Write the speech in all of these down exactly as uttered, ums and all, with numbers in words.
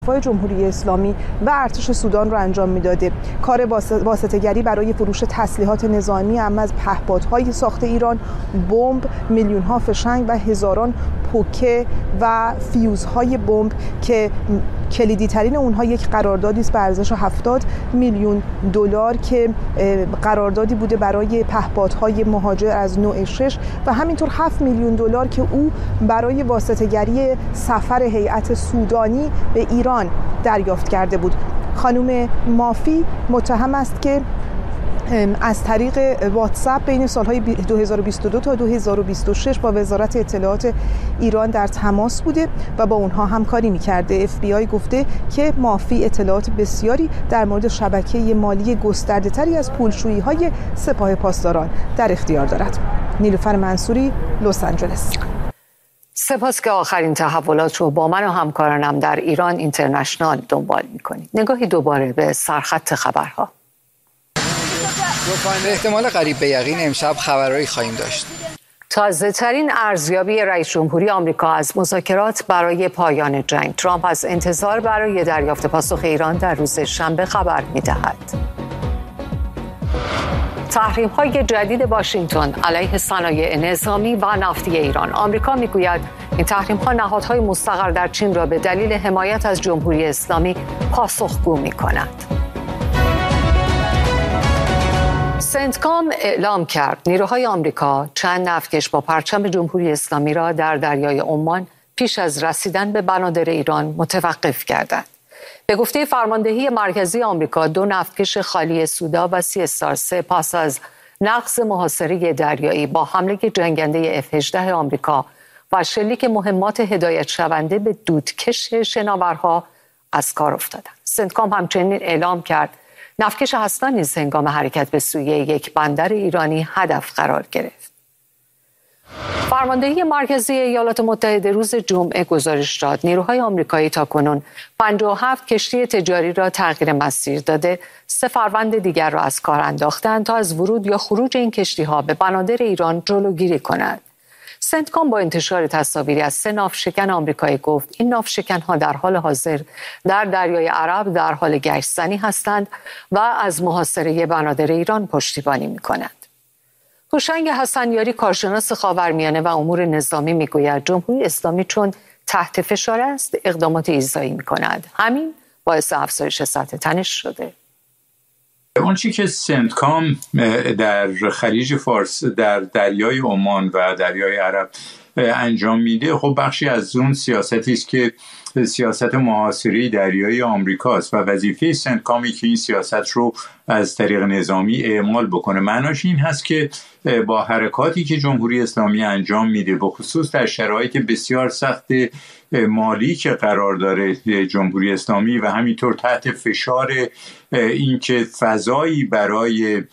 دفاع جمهوری اسلامی و ارتش سودان را انجام میداده. کار واسطه‌گری برای فروش تسلیحات نظامی اما از پهپادهای ساخت ایران، بمب، میلیون ها فشنگ و هزاران پوکه و فیوزهای بمب که کلیدی ترین اونها یک قراردادی است به ارزش هفتاد میلیون دلار که قراردادی بوده برای پهپادهای مهاجر از نوع شش و همینطور هفت میلیون دلار که او برای واسطه‌گری سفر هیئت سودانی به ایران دریافت کرده بود. خانم مافی متهم است که از طریق واتساپ بین سالهای دو هزار و بیست و دو تا دو هزار و بیست و شش با وزارت اطلاعات ایران در تماس بوده و با اونها همکاری می‌کرده. اف بی آی گفته که مافی اطلاعات بسیاری در مورد شبکه مالی گسترده‌تری از پولشویی‌های سپاه پاسداران در اختیار دارد. نیلوفر منصوری، لس آنجلس. سپاس که آخرین تحولات رو با من و همکارانم در ایران اینترنشنال دنبال می‌کنید. نگاهی دوباره به سرخط خبرها. به احتمال قریب به یقین امشب خبرهایی خواهیم داشت. تازه ترین ارزیابی رئیس جمهوری آمریکا از مذاکرات برای پایان جنگ. ترامپ از انتظار برای دریافت پاسخ ایران در روز شنبه خبر می‌دهد. تحریم‌های جدید واشنگتن علیه صنایع نظامی و نفتی ایران. آمریکا می‌گوید این تحریم‌ها نهادهای مستقر در چین را به دلیل حمایت از جمهوری اسلامی پاسخگو می‌کند. سنتکام اعلام کرد نیروهای آمریکا چند نفتکش با پرچم جمهوری اسلامی را در دریای عمان پیش از رسیدن به بنادر ایران متوقف کردند. به گفته فرماندهی مرکزی آمریکا، دو نفتکش خالی سودا و سی استار سه پس از نقض محاصره دریایی با حمله جنگنده اف هجده آمریکا و شلیک مهمات هدایت شونده به دودکش شناورها از کار افتادند. سنتکام همچنین اعلام کرد نفتکش هسنا نیز هنگام حرکت به سوی یک بندر ایرانی هدف قرار گرفت. فرماندهی مرکزی ایالات متحده روز جمعه گزارش داد نیروهای آمریکایی تاکنون پنجاه و هفت کشتی تجاری را تغییر مسیر داده، سه فروند دیگر را از کار انداختند تا از ورود یا خروج این کشتی‌ها به بنادر ایران جلوگیری کنند. سنتکام با انتشار تصاویری از سه ناوشکن آمریکایی گفت این ناوشکن‌ها در حال حاضر در دریای عرب در حال گشت‌زنی هستند و از محاصره بنادر ایران پشتیبانی می‌کنند. هوشنگ حسنیاری، کارشناس خاورمیانه و امور نظامی، میگوید جمهوری اسلامی چون تحت فشار است اقدامات ایذایی می‌کند. همین باعث افزایش سطح تنش شده. اون چی که سنتکام در خلیج فارس، در دریای عمان و دریای عرب انجام میده، خب بخشی از اون سیاستی است که سیاست محاصره دریایی آمریکاست و وظیفه سنتکامی که این سیاست رو از طریق نظامی اعمال بکنه. معناش این هست که با حرکاتی که جمهوری اسلامی انجام میده، به خصوص در شرایط بسیار سخت مالی که قرار داره جمهوری اسلامی و همینطور تحت فشار اینکه فضایی برای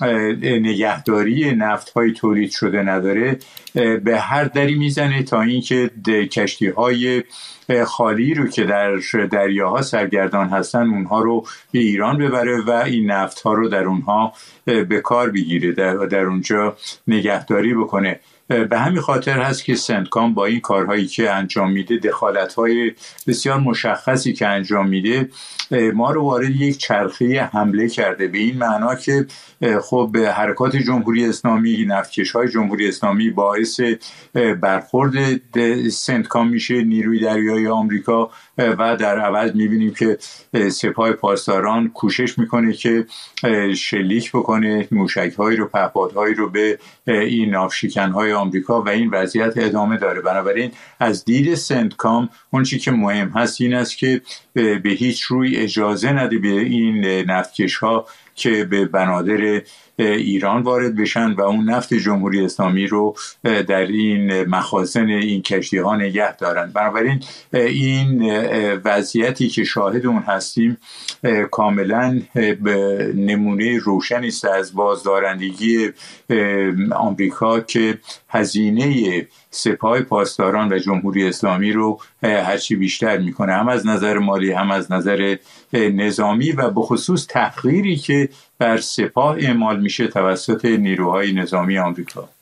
نگهداری نفت‌های تولید شده نداره، به هر دری میزنه تا اینکه کشتی‌های خالی رو که در دریاها سرگردان هستن اونها رو به ایران ببره و این نفت‌ها رو در اونها به کار بگیره، در, در اونجا نگهداری بکنه. به همین خاطر هست که سنتکام با این کارهایی که انجام میده، دخالت‌های بسیار مشخصی که انجام میده، ما رو وارد یک چرخه حمله کرده، به این معنا که خب حرکات جمهوری اسلامی، نفتکش‌های جمهوری اسلامی باعث برخورد سنتکام میشه، نیروی دریایی آمریکا، و در عوض میبینیم که سپاه پاسداران کوشش میکنه که شلیک بکنه موشک‌هایی رو، پهپادهایی رو به این ناوشکن‌های آمریکا و این وضعیت ادامه داره. بنابراین از دید سنتکام اون چی که مهم هست این است که به هیچ روی اجازه نده به این نفتکش‌ها که به بنادر ایران وارد بشن و اون نفت جمهوری اسلامی رو در این مخازن این کشتی ها نگه دارن. بنابراین این وضعیتی که شاهد اون هستیم کاملا نمونه روشنی است از بازدارندگی آمریکا که هزینه سپاه پاسداران و جمهوری اسلامی رو هرچی بیشتر میکنه، هم از نظر مالی هم از نظر نظامی، و به خصوص تحقیری که بر سپاه اعمال میشه توسط نیروهای نظامی آمریکا.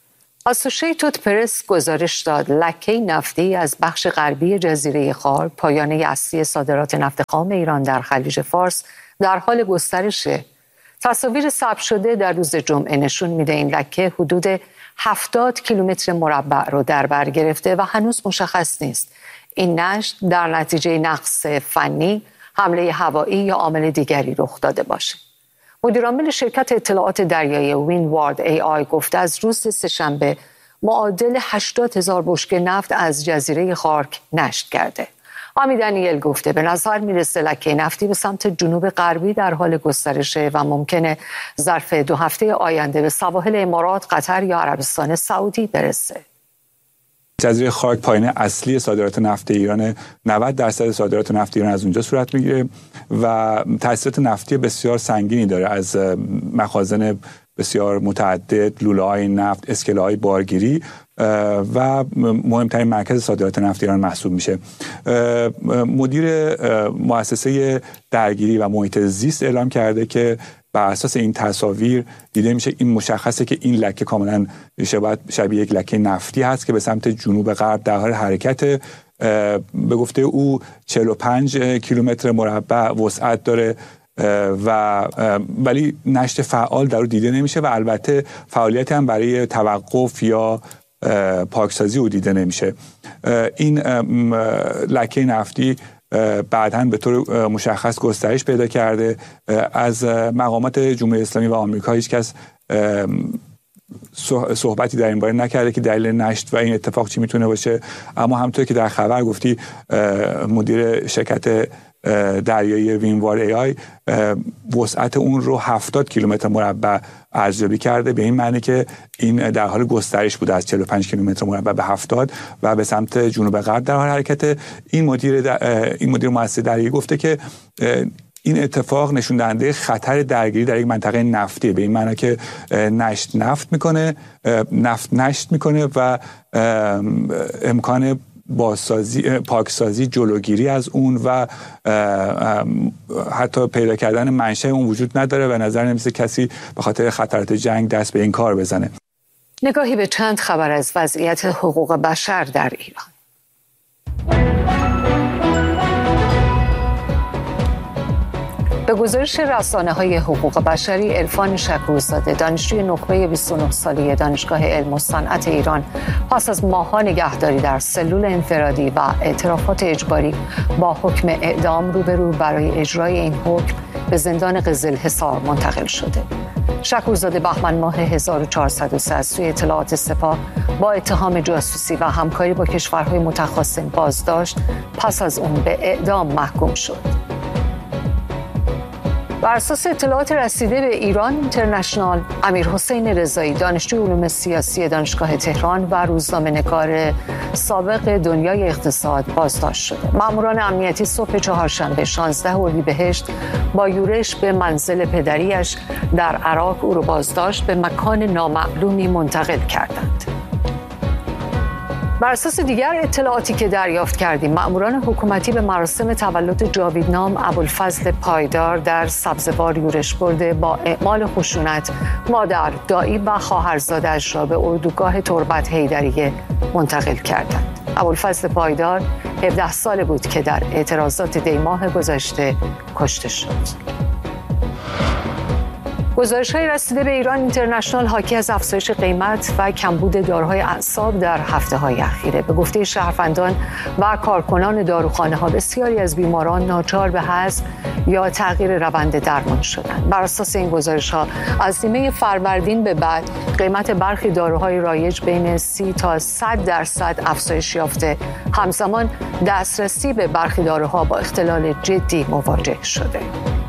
آسوشیتد پرس گزارش داد لکه نفتی از بخش غربی جزیره خار، پایانه اصلی صادرات نفت خام ایران در خلیج فارس، در حال گسترشه. تصاویر ثبت شده در روز جمعه نشون میده این لکه حدود هفتاد کیلومتر مربع رو در بر گرفته و هنوز مشخص نیست این نشت در نتیجه نقص فنی، حمله هوایی یا عامل دیگری رخ داده باشه. مدیرعامل شرکت اطلاعات دریایی ویندوارد ای آی گفته از روز سه‌شنبه معادل هشتاد هزار بشکه نفت از جزیره خارک نشت کرده. آمی دانیل گفته به نظر میرسه لکه نفتی به سمت جنوب غربی در حال گسترشه و ممکنه ظرف دو هفته آینده به سواحل امارات، قطر یا عربستان سعودی برسه. جزیره خارک پایانه اصلی صادرات نفت ایران، نود درصد صادرات نفت ایران از اونجا صورت میگیره و تأثیرات نفتی بسیار سنگینی داره، از مخازن بسیار متعدد، لوله‌های نفت، اسکله‌های بارگیری و مهمترین مرکز صادرات نفت ایران محسوب میشه. مدیر مؤسسه درگیری و محیط زیست اعلام کرده که بر اساس این تصاویر دیده میشه این مشخصه که این لکه کاملا شبیه شبیه یک لکه نفتی هست که به سمت جنوب غرب در حال حرکت. به گفته او چهل و پنج کیلومتر مربع وسعت داره و ولی نشت فعال در او دیده نمیشه و البته فعالیت هم برای توقف یا پاکسازی او دیده نمیشه. این لکه نفتی بعداً به طور مشخص گسترش پیدا کرده. از مقامات جمهوری اسلامی و آمریکا هیچ کس صحبتی در این باره نکرده که دلیل نشت و این اتفاق چی میتونه باشه، اما همونطور که در خبر گفتی مدیر شرکت دریایی ویندوارد ای آی وسعت اون رو هفتاد کیلومتر مربع ارزیابی کرده، به این معنی که این در حال گسترش بوده از چهل و پنج کیلومتر مربع به هفتاد و به سمت جنوب غرب در حال حرکت. این مدیر این مدیر مؤسسه دریایی گفته که این اتفاق نشون دهنده خطر درگیری در یک منطقه نفتی، به این معنی که نشت نفت میکنه نفت نشت میکنه و امکان بازسازی، پاکسازی، جلوگیری از اون و حتی پیدا کردن منشأ اون وجود نداره و نظر نمیسه کسی به خاطر خطرات جنگ دست به این کار بزنه. نگاهی به چند خبر از وضعیت حقوق بشر در ایران. به گزارش رسانه‌های حقوق بشری، عرفان شکورزاده، دانشجوی نخبه بیست و نه ساله دانشگاه علم و صنعت ایران، پس از ماه‌ها نگهداری در سلول انفرادی و اعترافات اجباری با حکم اعدام روبرو برای اجرای این حکم به زندان قزلحصار منتقل شده. شکورزاده بهمن ماه هزار و چهارصد و سه از سوی اطلاعات سپاه با اتهام جاسوسی و همکاری با کشورهای متخاصم بازداشت، پس از اون به اعدام محکوم شد. بر اساس اطلاعات رسیده به ایران اینترنشنال، امیرحسین رضایی، دانشجوی علوم سیاسی دانشگاه تهران و روزنامه‌نگار سابق دنیای اقتصاد بازداشت شده. ماموران امنیتی صبح چهارشنبه شانزده اردیبهشت با یورش به منزل پدریش در عراق او را بازداشت به مکان نامعلومی منتقل کردند. بر اساس دیگر اطلاعاتی که دریافت کردیم، مأموران حکومتی به مراسم تولد جاویدنام ابوالفضل پایدار در سبزوار یورش برده با اعمال خشونت مادر، دایی و خواهرزاده‌اش را به اردوگاه تربت حیدریه منتقل کردند. ابوالفضل پایدار هفده ساله بود که در اعتراضات دی ماه گذشته کشته شد. گزارش‌های رسیده به ایران اینترنشنال حاکی از افزایش قیمت و کمبود داروهای اعصاب در هفته‌های اخیره. به گفته شهروندان و کارکنان داروخانه‌ها، بسیاری از بیماران ناچار به حذف یا تغییر روند درمان شدند. بر اساس این گزارش‌ها از نیمه فروردین به بعد قیمت برخی داروهای رایج بین سی تا صد درصد افزایش یافته. همزمان دسترسی به برخی داروها با اختلال جدی مواجه شده.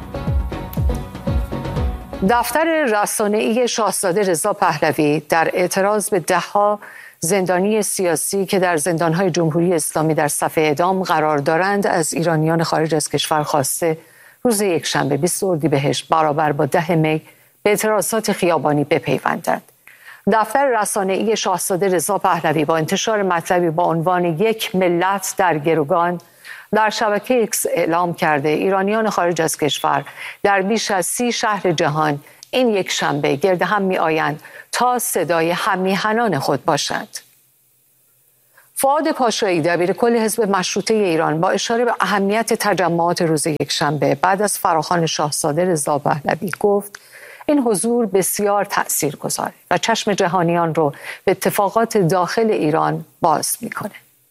دفتر رسانه‌ای شاهزاده رضا پهلوی در اعتراض به ده‌ها زندانی سیاسی که در زندان‌های جمهوری اسلامی در صف اعدام قرار دارند از ایرانیان خارج از کشور خواسته روز یکشنبه بیست اردیبهشت برابر با ده می به اعتراضات خیابانی بپیوندند. دفتر رسانه‌ای شاهزاده رضا پهلوی با انتشار مطلبی با عنوان یک ملت در گروگان در شبکه ایکس اعلام کرده ایرانیان خارج از کشور در بیش از سی شهر جهان این یک شنبه گرد هم می آیند تا صدای هممیهنان خود باشند. فؤاد پاشایی دبیر کل حزب مشروطه ایران با اشاره به اهمیت تجمعات روز یکشنبه بعد از فراخوان شاهزاده رضا پهلوی گفت این حضور بسیار تأثیرگذاره و چشم جهانیان رو به اتفاقات داخل ایران باز میکنه.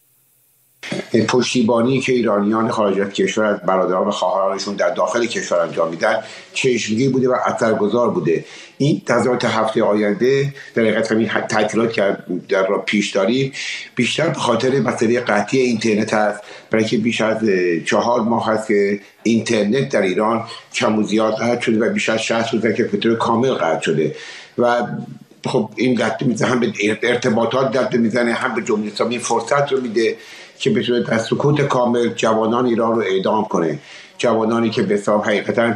پشتیبانی که ایرانیان خارج از کشور از برادران و خواهرانشون در داخل کشور انجام میدن چشمگیر بوده و اثرگذار بوده. این تظاهرات هفته آینده در حقیقت همین تعطیلات که در را پیش داریم بیشتر به خاطر مسئله قطعی اینترنت است، برای که بیش از چهار ماه هست که اینترنت در ایران کم و زیاد قطع شده و بیش از شصت روز که به طور کامل قطع شده و خب این دست میزنه، هم به ارتباطات دست میزنه، هم به جمهوری اسلامی فرصت رو میده که بتونه در سکوت کامل جوانان ایران رو اعدام کنه. جوانانی که به حساب حقیقتا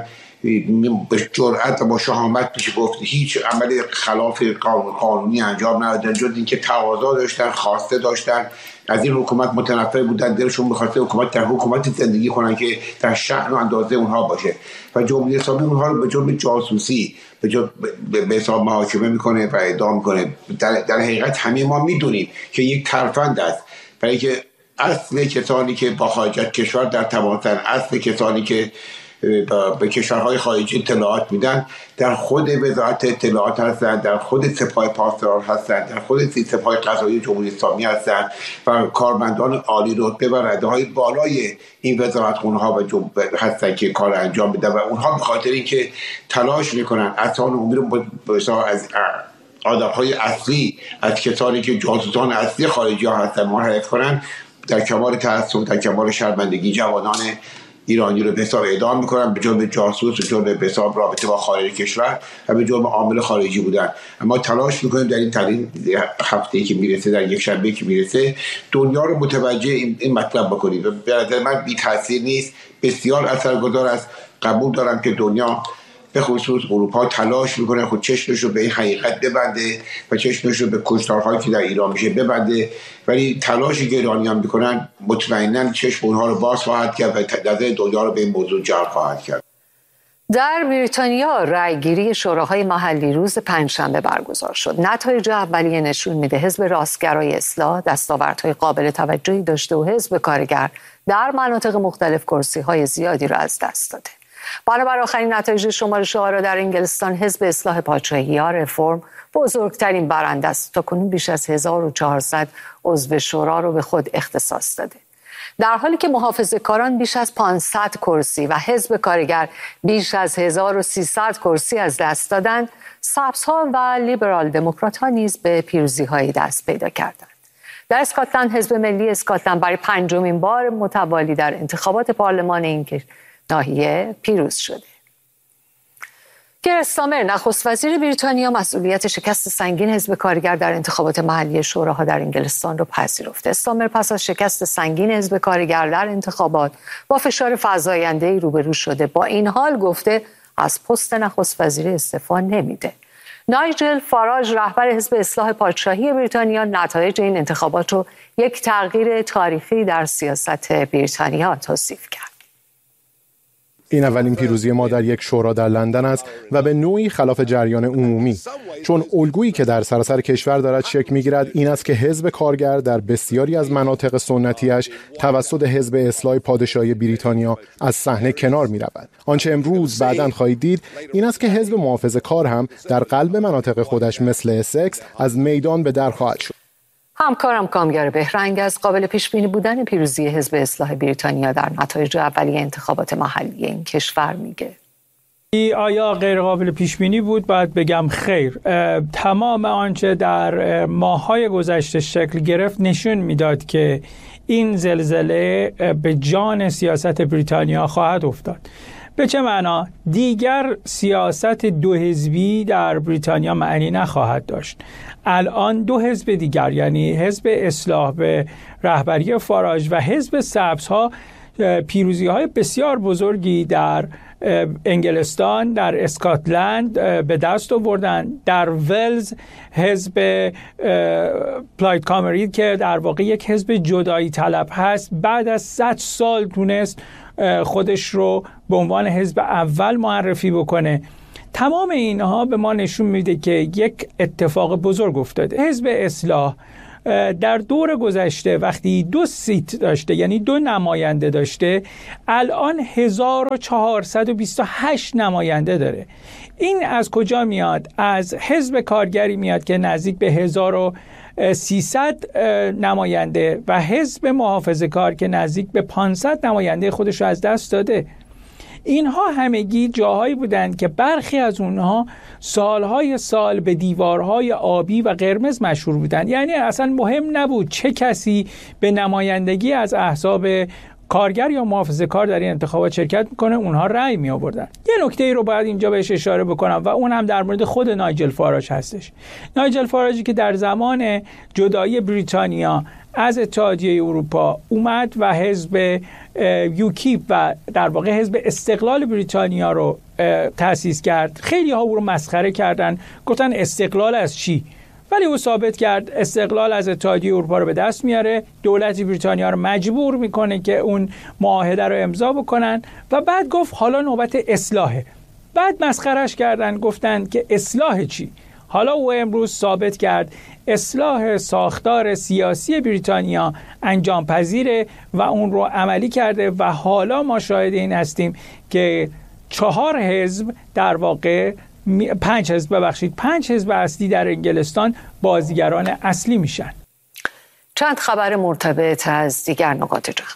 به جرأت و با شهامت میشه گفت هیچ عمل خلاف قانونی انجام ندادن جز اینکه تقاضا داشتن، خواسته داشتن، از این حکومت متنفر بودن، دلشون می‌خواسته حکومت در حکومت زندگی کنن که در شأن و اندازه اونها باشه و جمهوری اسلامی اونها رو به جرم جاسوسی به جرم به حساب محاکمه میکنه و اعدام میکنه. در, در حقیقت همه ما میدونیم که یک ترفند است، برای که اصل کسانی که با خارج از کشور در تماسن، اصل کسانی که به کشورهای خارجی اطلاعات میدن در خود وزارت اطلاعات هستن، در خود سپاه پاسداران هستن، در خود سپاه قضایی جمهوری اسلامی هستن و کارمندان عالی رتبه و رده‌های بالای این وزارتخونه‌ها و هستن که کار انجام میدن و اونها به خاطر اینکه تلاش میکنن اسان عمومی رو از آدم‌های اصلی، از کسانی که جاسوسان اصلی خارجی ها هستن منحرف کنن، در کمال تأسف، در کمال شرمندگی جوانان ایرانی رو به حساب اعدام میکنن به جرم جاسوس و جرم به حساب رابطه با خارج کشور و به جرم عامل خارجی بودن. اما تلاش میکنیم در این ترین هفته‌ای که میرسه، در یک شنبه که میرسه، دنیا رو متوجه این, این مطلب بکنیم. به نظر من بی تاثیر نیست، بسیار اثرگذار است. قبول دارم که دنیا به خصوص اروپا تلاش میکنه خود چشمش رو به این حقیقت ببنده و چشمش رو به کشتارهایی که در ایران میشه ببنده، ولی تلاشی که ایرانیان میکنن مطمئناً چشم اونها رو باز خواهد کرد و نظر دنیا رو به این موضوع جلب خواهد کرد. در بریتانیا رأیگیری شوراهای محلی روز پنجشنبه برگزار شد. نتایج اولیه نشون میده حزب راستگرای اصلاح دستاوردهای قابل توجهی داشته و حزب کارگر در مناطق مختلف کرسی‌های زیادی را از دست داده. بنابر آخرین نتایج شمارش آرا در انگلستان، حزب اصلاح پادشاهی یا رفرم بزرگترین برنده است. تاکنون بیش از هزار و چهارصد عضو شورا رو به خود اختصاص داده، در حالی که محافظه‌کاران بیش از پانصد کرسی و حزب کارگر بیش از هزار و سیصد کرسی از دست دادند. سبزها و لیبرال دموکرات‌ها نیز به پیروزی‌های دست پیدا کردند. در اسکاتلند حزب ملی اسکاتلند برای پنجمین بار متوالی در انتخابات پارلمان این ناحیه پیروز شده. کیر استارمر نخست وزیر بریتانیا مسئولیت شکست سنگین حزب کارگر در انتخابات محلی شوراها در انگلستان را پذیرفته. استارمر پس از شکست سنگین حزب کارگر در انتخابات با فشار فزاینده‌ای روبرو شده. با این حال گفته از پست نخست وزیر استعفا نمیده. نایجل فاراژ رهبر حزب اصلاح پادشاهی بریتانیا نتایج این انتخابات رو یک تغییر تاریخی در سیاست بریتانیا توصیف کرد. این اولین پیروزی ما در یک شورا در لندن است و به نوعی خلاف جریان عمومی، چون الگویی که در سراسر کشور دارد شکل می‌گیرد این است که حزب کارگر در بسیاری از مناطق سنتیش توسط حزب اصلاح پادشاهی بریتانیا از صحنه کنار می‌رود. آنچه امروز بعداً خواهید دید این است که حزب محافظه‌کار هم در قلب مناطق خودش مثل اسکس از میدان به در خواهد شد. همکارم کامگار بهرنگ از قابل پیش بینی بودن پیروزی حزب اصلاح بریتانیا در نتایج اولیه انتخابات محلی این کشور میگه. آیا غیر قابل پیش بینی بود؟ باید بگم خیر. تمام آنچه در ماه‌های گذشته شکل گرفت نشون میداد که این زلزله به جان سیاست بریتانیا خواهد افتاد. به چه معنا؟ دیگر سیاست دو حزبی در بریتانیا معنی نخواهد داشت. الان دو حزب دیگر، یعنی حزب اصلاح به رهبری فاراژ و حزب سبزها، پیروزی‌های بسیار بزرگی در انگلستان، در اسکاتلند به دست آوردن. در ولز حزب پلاید کامرید که در واقع یک حزب جدایی طلب هست بعد از صد سال تونست خودش رو به عنوان حزب اول معرفی بکنه. تمام اینها به ما نشون میده که یک اتفاق بزرگ افتاده. حزب اصلاح در دور گذشته وقتی دو سیت داشته، یعنی دو نماینده داشته، الان هزار و چهارصد و بیست و هشت نماینده داره. این از کجا میاد؟ از حزب کارگری میاد که نزدیک به هزار و سیصد نماینده و حزب محافظه‌کار که نزدیک به پانصد نماینده خودش رو از دست داده. اینها همگی جاهایی بودند که برخی از اونها سالهای سال به دیوارهای آبی و قرمز مشهور بودند. یعنی اصلا مهم نبود چه کسی به نمایندگی از احزاب کارگر یا محافظه‌کار در این انتخابات شرکت میکنه، اونها رأی می آوردن. یه نکته ای رو باید اینجا بهش اشاره بکنم و اون هم در مورد خود نایجل فاراج هستش. نایجل فاراجی که در زمان جدایی بریتانیا از اتحادیه اروپا اومد و حزب یوکیپ و در واقع حزب استقلال بریتانیا رو تأسیس کرد. خیلی ها او رو مسخره کردن، گفتن استقلال از چی؟ ولی او ثابت کرد استقلال از اتحادیه اروپا رو به دست میاره، دولت بریتانیا رو مجبور میکنه که اون معاهده رو امضا بکنن و بعد گفت حالا نوبت اصلاحه. بعد مسخرش کردن، گفتن که اصلاح چی؟ حالا او امروز ثابت کرد اصلاح ساختار سیاسی بریتانیا انجام پذیره و اون رو عملی کرده و حالا ما شاهد این هستیم که چهار حزب در واقع پنج حزب ببخشید پنج حزب اصلی در انگلستان بازیگران اصلی میشن. چند خبر مرتبط از دیگر نقاط جهان.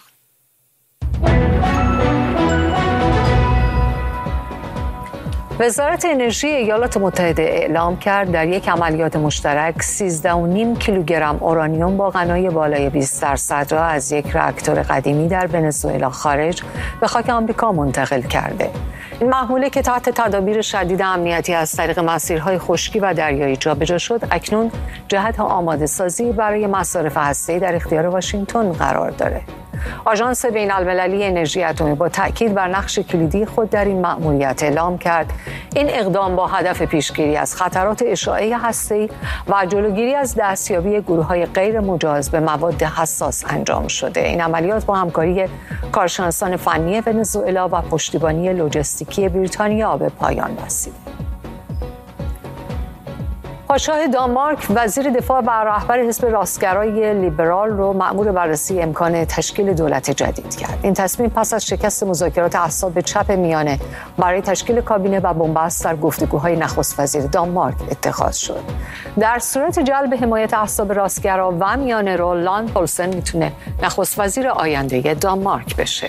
وزارت انرژی ایالات متحده اعلام کرد در یک عملیات مشترک سیزده و نیم کیلوگرم اورانیوم با غنای بالای بیست درصد را از یک راکتور قدیمی در ونزوئلا خارج به خاک آمریکا منتقل کرده. این محموله که تحت تدابیر شدید امنیتی از طریق مسیرهای خشکی و دریایی جابجا شد، اکنون جهت آماده سازی برای مصارف هسته‌ای در اختیار واشنگتن قرار داره. آژانس بین‌المللی انرژی اتمی با تأکید بر نقش کلیدی خود در این مأموریت اعلام کرد این اقدام با هدف پیشگیری از خطرات اشعاعی هسته‌ای و جلوگیری از دستیابی گروه‌های غیر مجاز به مواد حساس انجام شده. این عملیات با همکاری کارشناسان فنی ونزوئلا و پشتیبانی لوجستیکی بریتانیا به پایان رسید. پادشاه دانمارک وزیر دفاع و رهبر حزب راستگرای لیبرال رو مأمور بررسی امکان تشکیل دولت جدید کرد. این تصمیم پس از شکست مذاکرات احزاب چپ میانه برای تشکیل کابینه و بنبست در گفتگوهای نخست وزیر دانمارک اتخاذ شد. در صورت جلب حمایت احزاب راستگرا و میانه رو، لان پولسن میتونه نخست وزیر آینده دانمارک بشه.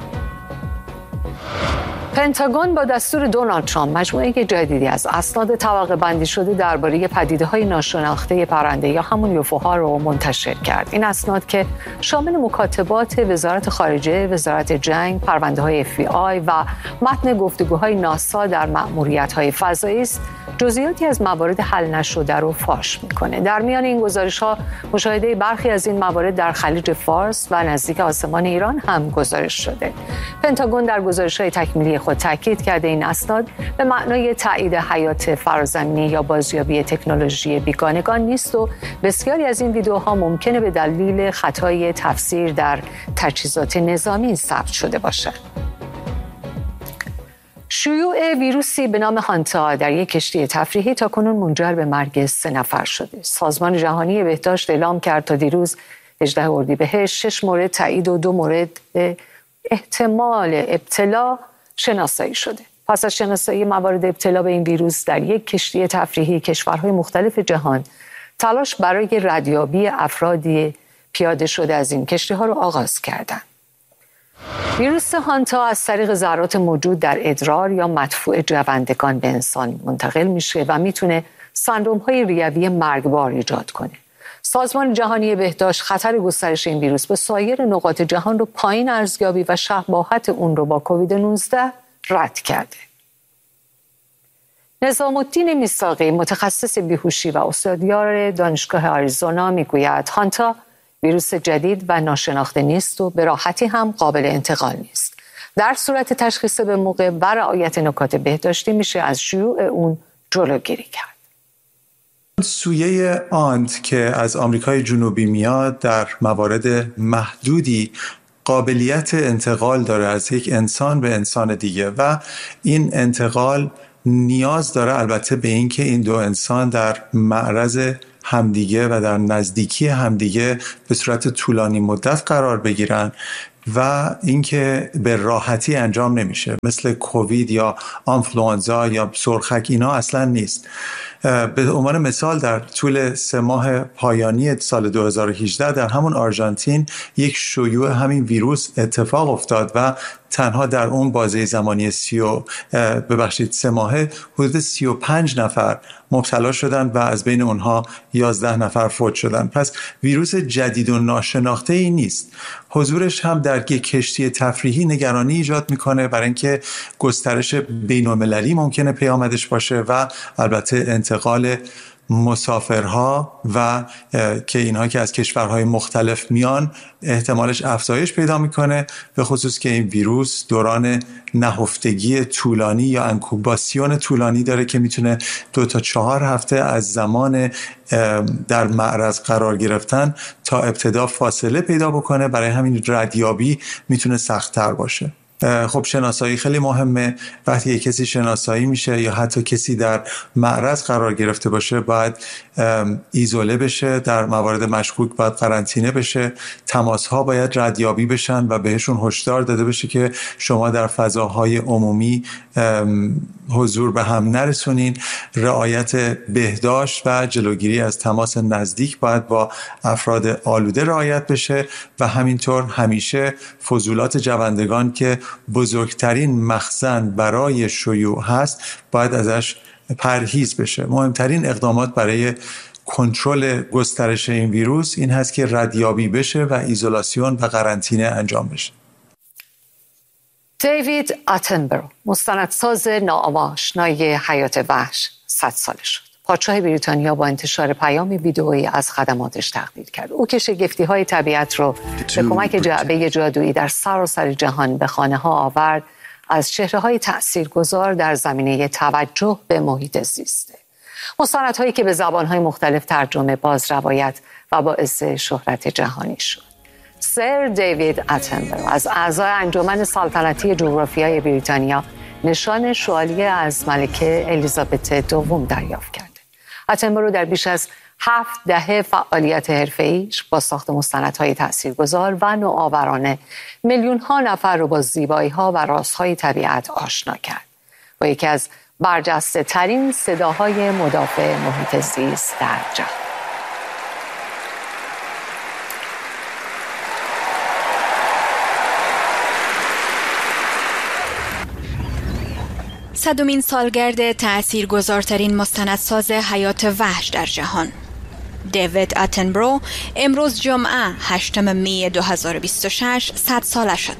پنتاگون با دستور دونالد ترامپ مجموعه جدیدی از اسناد طبقه بندی شده درباره پدیده‌های ناشناخته پرنده یا همون یوفوها رو منتشر کرد. این اسناد که شامل مکاتبات وزارت خارجه، وزارت جنگ، پرونده‌های اف بی آی و متن گفتگوهای ناسا در مأموریت‌های فضایی است، جزئیاتی از موارد حل نشده رو فاش می‌کنه. در میان این گزارش‌ها مشاهده برخی از این موارد در خلیج فارس و نزدیک آسمان ایران هم گزارش شده. پنتاگون در گزارش‌های تکمیلی خود تاکید کرده این اسناد به معنای تایید حیات فرازمینی یا بازیابی تکنولوژی بیگانگان نیست و بسیاری از این ویدیوها ممکنه به دلیل خطای تفسیر در تجهیزات نظامی ثبت شده باشد. شیوع ویروسی به نام هانتا در یک کشتی تفریحی تاکنون منجر به مرگ سه نفر شده. سازمان جهانی بهداشت اعلام کرد تا دیروز هجدهم اردیبهشت شش مورد تایید و دو مورد احتمال ابتلا شناسایی شده. پس از شناسایی موارد ابتلا به این ویروس در یک کشتی تفریحی، کشورهای مختلف جهان تلاش برای ردیابی افرادی پیاده شده از این کشتی‌ها رو آغاز کردند. ویروس هانتا از طریق ذرات موجود در ادرار یا مدفوع جوندگان به انسان منتقل میشه و میتونه سندروم‌های ریوی مرگبار ایجاد کنه. سازمان جهانی بهداشت خطر گسترش این ویروس به سایر نقاط جهان رو پایین ارزیابی و شباهت اون رو با کووید نوزده رد کرده. نظام الدین میثاقی متخصص بیهوشی و استادیار دانشگاه آریزونا میگوید هانتا ویروس جدید و ناشناخته نیست و به راحتی هم قابل انتقال نیست. در صورت تشخیص به موقع و رعایت نکات بهداشتی میشه از شیوع اون جلوگیری کرد. سویه آنت که از آمریکای جنوبی میاد در موارد محدودی قابلیت انتقال داره از یک انسان به انسان دیگه و این انتقال نیاز داره البته به این که این دو انسان در معرض همدیگه و در نزدیکی همدیگه به صورت طولانی مدت قرار بگیرن و اینکه به راحتی انجام نمیشه، مثل کووید یا آنفلوانزا یا سرخک اینا اصلا نیست. به عنوان مثال در طول سه ماه پایانی سال دو هزار و هجده در همون آرژانتین یک شیوع همین ویروس اتفاق افتاد و تنها در اون بازه زمانی سی و ببخشید سه ماهه حدود سی و پنج نفر مبتلا شدند و از بین اونها یازده نفر فوت شدند. پس ویروس جدید و ناشناخته ای نیست. حضورش هم در یک کشتی تفریحی نگرانی ایجاد میکنه برای اینکه گسترش بین‌المللی ممکنه پیامدش باشه و البته انتقال مسافرها و که اینها که از کشورهای مختلف میان احتمالش افزایش پیدا میکنه، به خصوص که این ویروس دوران نهفتگی طولانی یا انکوباسیون طولانی داره که میتونه دو تا چهار هفته از زمان در معرض قرار گرفتن تا ابتدا فاصله پیدا بکنه. برای همین ردیابی میتونه سخت‌تر باشه. خب شناسایی خیلی مهمه. وقتی کسی شناسایی میشه یا حتی کسی در معرض قرار گرفته باشه باید ایزوله بشه، در موارد مشکوک باید قرنطینه بشه، تماس‌ها باید ردیابی بشن و بهشون هشدار داده بشه که شما در فضاهای عمومی حضور به هم نرسونین. رعایت بهداشت و جلوگیری از تماس نزدیک باید با افراد آلوده رعایت بشه و همینطور همیشه فضولات جوندگان که بزرگترین مخزن برای شیوع هست باید ازش پرهیز بشه. مهمترین اقدامات برای کنترل گسترش این ویروس این هست که ردیابی بشه و ایزولاسیون و قرنطینه انجام بشه. دیوید اتنبرو، مستندساز ناآشنای حیات وحش، صد ساله شد. پادشاه بریتانیا با انتشار پیامی ویدئویی از خدماتش تقدیر کرد. او که شگفتی‌های طبیعت رو به کمک جعبه جادویی در سراسر جهان به خانه‌ها آورد، از چهره‌های تأثیرگذار در زمینه توجه به محیط زیسته. مستندهایی که به زبان‌های مختلف ترجمه، باز روایت و باعث شهرت جهانی شد. سر دیوید اتنبرو از اعضای انجمن سلطنتی جغرافیای بریتانیا نشان شوالیه از ملکه الیزابت دوم دریافت کرده. اتنبرو در بیش از هفت دهه فعالیت حرفه‌ایش با ساخت مستندهای تاثیرگذار و نوآورانه میلیون‌ها نفر رو با زیبایی‌ها و رازهای طبیعت آشنا کرد. با یکی از برجسته‌ترین صداهای مدافع محیط زیست در جهان. صدمین سالگرد تأثیرگذارترین مستندساز حیات وحش در جهان. دیوید اتنبرو امروز جمعه هشتم می دو هزار و بیست و شش صد ساله شد.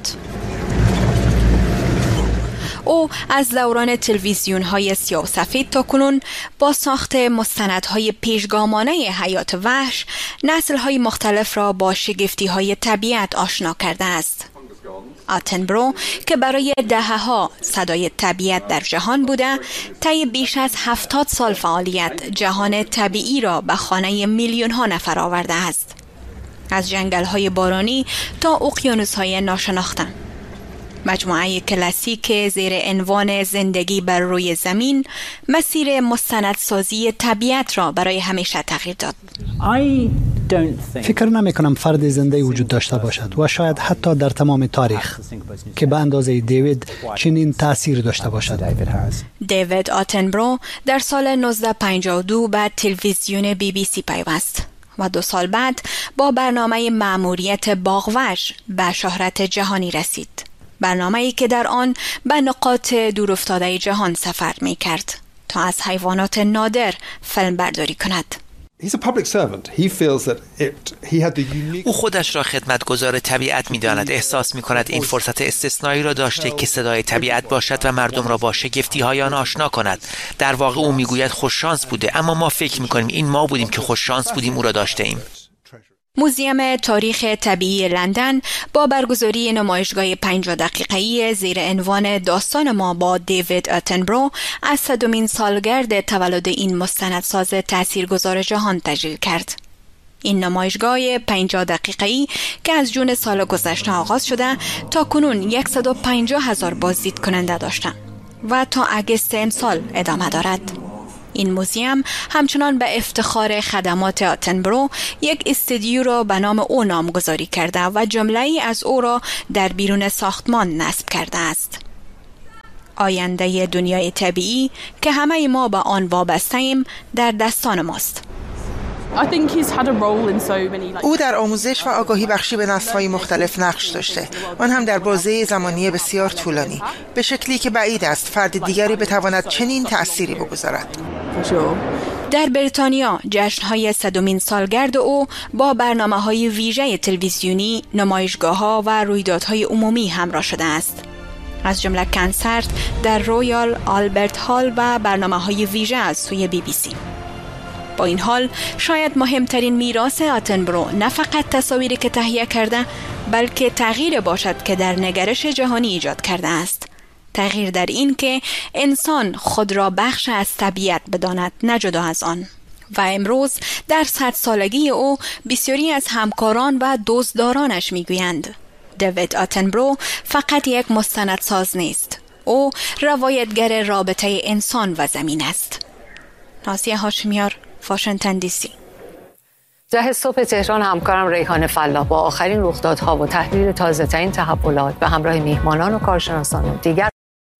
او از دوران تلویزیون‌های سیاه و سفید تا کنون با ساخت مستندهای پیشگامانه حیات وحش نسل‌های مختلف را با شگفتی‌های طبیعت آشنا کرده است. اتنبرو که برای دهه‌ها صدای طبیعت در جهان بوده، طی بیش از هفتاد سال فعالیت جهان طبیعی را به خانه میلیون‌ها نفر آورده است. از جنگل‌های بارانی تا اقیانوس‌های ناشناخته. مجموعه کلاسیک زیر عنوان زندگی بر روی زمین مسیر مستندسازی طبیعت را برای همیشه تغییر داد. فکر نمی کنم فرد زنده وجود داشته باشد و شاید حتی در تمام تاریخ که به اندازه دیوید چنین تأثیر داشته باشد. دیوید اتنبرو در سال نوزده پنجاه و دو به تلویزیون بی بی سی پیوست و دو سال بعد با برنامه مأموریت باغوش به شهرت جهانی رسید. برنامه‌ای که در آن به نقاط دورافتاده جهان سفر می کرد تا از حیوانات نادر فیلم برداری کند. او خودش را خدمتگزار طبیعت می‌داند. احساس می‌کند این فرصت استثنایی را داشته که صدای طبیعت باشد و مردم را با شگفتی‌های آن آشنا کند. در واقع او می‌گوید خوششانس بوده، اما ما فکر می‌کنیم این ما بودیم که خوششانس بودیم او را داشته ایم. موزیم تاریخ طبیعی لندن با برگزاری نمایشگاه پنجاه دقیقه‌ای زیر عنوان داستان ما با دیوید اتنبرو از صدمین سالگرد تولد این مستندساز تاثیرگذار جهان تجلیل کرد. این نمایشگاه پنجاه دقیقه‌ای که از جون سال گذشته آغاز شده تا کنون صد و پنجاه هزار بازدید کننده داشته و تا اگست امسال ادامه دارد. این موزیم همچنان به افتخار خدمات آتنبرو یک استودیو را به نام او نامگذاری کرده و جمله‌ای از او را در بیرون ساختمان نصب کرده است. آینده دنیای طبیعی که همه ما به آن وابسته ایم در دستان ماست. او در آموزش و آگاهی بخشی به نسل‌های مختلف نقش داشته، آن هم در بازه زمانی بسیار طولانی، به شکلی که بعید است فرد دیگری بتواند چنین تأثیری بگذارد. در بریتانیا جشن‌های صدمین سالگرد او با برنامه‌های ویژه تلویزیونی، نمایشگاه‌ها و رویدادهای عمومی همراه شده است، از جمله کنسرت در رویال آلبرت هال و برنامه‌های ویژه از سوی بی بی سی. با این حال شاید مهمترین میراث آتنبرو نه فقط تصاویری که تهیه کرده، بلکه تغییر باشد که در نگرش جهانی ایجاد کرده است. تغییر در این که انسان خود را بخش از طبیعت بداند، نه جدا از آن. و امروز در صد سالگی او بسیاری از همکاران و دوستدارانش میگویند دیوید آتنبرو فقط یک مستندساز نیست، او روایتگر رابطه انسان و زمین است. نازیه هاشمیار، واشنگتن دی سی. ده صبح تهران همکارم ریحان فلاح با آخرین رخدادها و تحلیل تازه‌ترین تحولات به همراه میهمانان و کارشناسان دیگر